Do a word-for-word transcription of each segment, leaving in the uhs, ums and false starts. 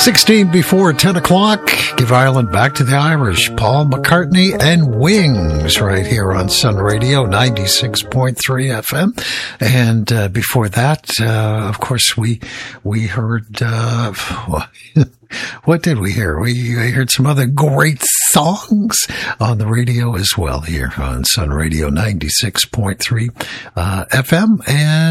sixteen before ten o'clock. Give Ireland back to the Irish. Paul McCartney and Wings right here on Sun Radio ninety-six point three F M. And uh, before that, uh, of course, we we heard... Uh, what did we hear? We heard some other great songs on the radio as well here on Sun Radio ninety-six point three uh, F M.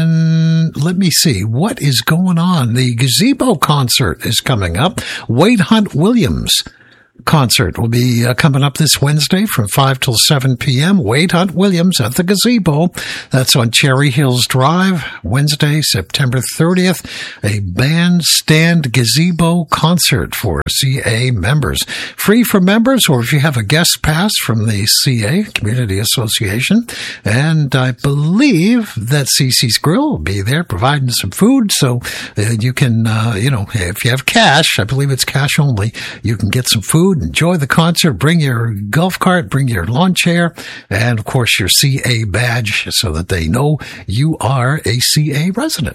And let me see, what is going on? The Gazebo concert is coming up. Wade Hunt Williams concert will be uh, coming up this Wednesday from five till seven p.m. Wade Hunt Williams at the Gazebo. That's on Cherry Hills Drive, Wednesday, September thirtieth. A bandstand gazebo concert for C A members. Free for members, or if you have a guest pass from the C A, Community Association. And I believe that C C's Grill will be there providing some food. So uh, you can, uh, you know, if you have cash, I believe it's cash only, you can get some food. Enjoy the concert. Bring your golf cart, bring your lawn chair, and of course your C A badge so that they know you are a C A resident.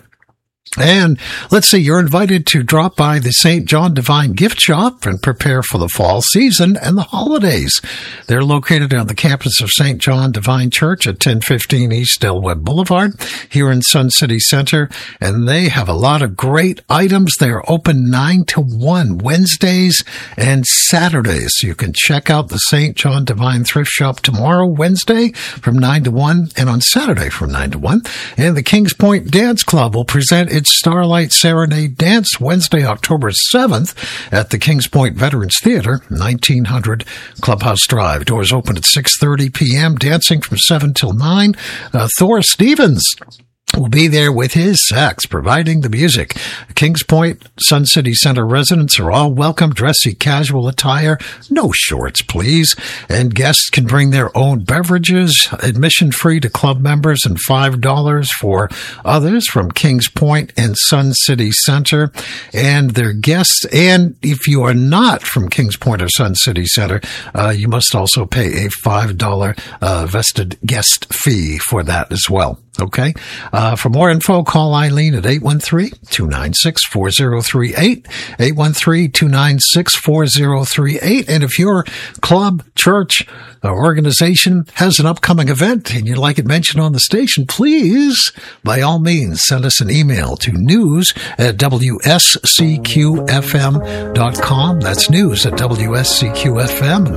And let's see, you're invited to drop by the Saint John Divine Gift Shop and prepare for the fall season and the holidays. They're located on the campus of Saint John Divine Church at ten fifteen East Del Webb Boulevard here in Sun City Center. And they have a lot of great items. They're open nine to one Wednesdays and Saturdays. You can check out the Saint John Divine Thrift Shop tomorrow, Wednesday, from nine to one, and on Saturday from nine to one. And the Kings Point Dance Club will present its Starlight Serenade Dance Wednesday, October seventh at the Kings Point Veterans Theater, nineteen hundred Clubhouse Drive. Doors open at six thirty p.m., dancing from seven till nine. Uh, Thor Stevens will be there with his sax, providing the music. Kings Point Sun City Center residents are all welcome. Dressy casual attire, no shorts, please. And guests can bring their own beverages, admission free to club members, and five dollars for others from Kings Point and Sun City Center. And their guests, and if you are not from Kings Point or Sun City Center, uh, you must also pay a five dollars uh, vested guest fee for that as well. Okay. Uh, for more info, call Eileen at eight one three, two nine six, four zero three eight, eight one three, two nine six, four zero three eight. And if your club, church, or organization has an upcoming event and you'd like it mentioned on the station, please, by all means, send us an email to news at W S C Q F M dot com. That's news at W S C Q F M.